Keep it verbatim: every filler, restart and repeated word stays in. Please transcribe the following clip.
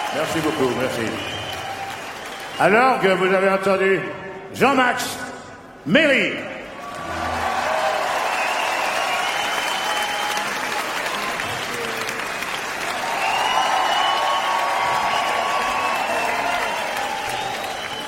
Merci beaucoup, merci. Alors que vous avez entendu Jean-Max Méry.